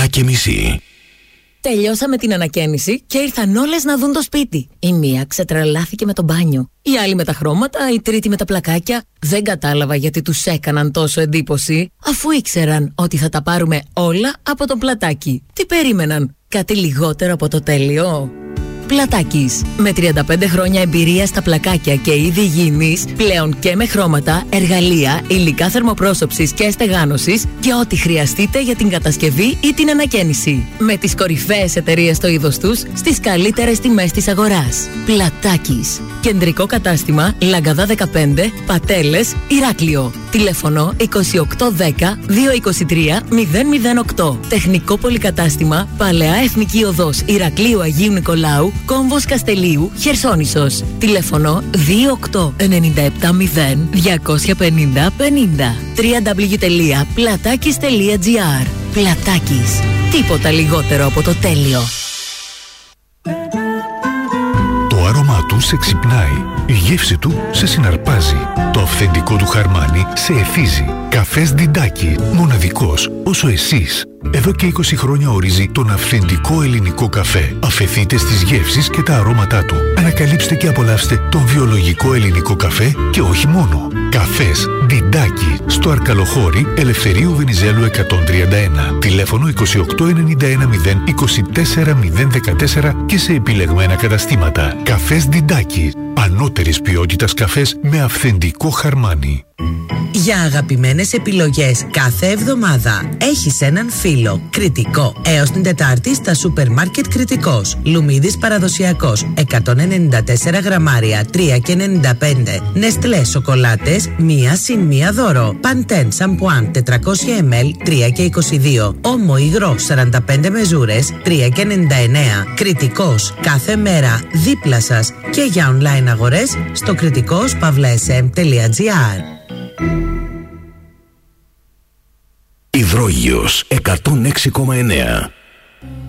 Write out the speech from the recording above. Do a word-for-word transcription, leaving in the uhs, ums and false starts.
και μισή. Τελειώσαμε την ανακαίνιση και ήρθαν όλες να δουν το σπίτι. Η μία ξετρελάθηκε με το μπάνιο, η άλλη με τα χρώματα, η τρίτη με τα πλακάκια. Δεν κατάλαβα γιατί τους έκαναν τόσο εντύπωση, αφού ήξεραν ότι θα τα πάρουμε όλα από το Πλατάκι. Τι περίμεναν, κάτι λιγότερο από το τέλειο? Πλατάκης. Με τριάντα πέντε χρόνια εμπειρία στα πλακάκια και είδη υγιεινής, πλέον και με χρώματα, εργαλεία, υλικά θερμοπρόσωψης και στεγάνωσης και ό,τι χρειαστείτε για την κατασκευή ή την ανακαίνιση. Με τις κορυφαίες εταιρείες στο είδος τους, στις καλύτερες τιμές της αγοράς. Πλατάκης. Κεντρικό κατάστημα Λαγκαδά δεκαπέντε, Πατέλες, Ηράκλειο. Τηλέφωνο είκοσι οκτώ δέκα διακόσια είκοσι τρία μηδέν μηδέν οκτώ. Τεχνικό πολυκατάστημα Παλαιά Εθνική Οδός Ηρακλείου Αγίου Νικολάου, Κόμβος Καστελίου, Χερσόνησος. Τηλέφωνο δύο οκτώ εννιά επτά μηδέν διακόσια πενήντα πενήντα. double-u double-u double-u τελεία πλατάκης τελεία τζι άρ. Πλατάκης. Τίποτα λιγότερο από το τέλειο. Το άρωμά του σε ξυπνάει. Η γεύση του σε συναρπάζει. Το αυθεντικό του χαρμάνι σε εθίζει. Καφές Διντάκι. Μοναδικός όσο εσείς. Εδώ και είκοσι χρόνια ορίζει τον αυθεντικό ελληνικό καφέ. Αφεθείτε στις γεύσεις και τα αρώματά του. Ανακαλύψτε και απολαύστε τον βιολογικό ελληνικό καφέ και όχι μόνο. Καφές Διντάκι. Στο Αρκαλοχώρι Ελευθερίου Βενιζέλου εκατόν τριάντα ένα. Τηλέφωνο είκοσι οκτώ ενενήντα ένα μηδέν είκοσι τέσσερα μηδέν δεκατέσσερα και σε επιλεγμένα καταστήματα. Καφές Διντάκι. Ανώτερης ποιότητας καφές με αυθεντικό χαρμάνι. Για αγαπημένες επιλογές κάθε εβδομάδα έχεις έναν φίλο. Κριτικό. Έως την Τετάρτη στα σούπερ μάρκετ Κριτικός. Λουμίδης παραδοσιακός εκατόν ενενήντα τέσσερα γραμμάρια τρία και ενενήντα πέντε. Νεστλέ σοκολάτες μία συν μία δώρο. Παντέν σαμπουάν τετρακόσια μιλιλίτρα τρία και είκοσι δύο. Όμο υγρό σαράντα πέντε μεζούρες τρία και ενενήντα εννέα. Κριτικός. Κάθε μέρα δίπλα σας και για online αγορές στο κριτικός παύλα ες εμ τελεία τζι άρ. Υδρόγειος εκατόν έξι κόμμα εννέα.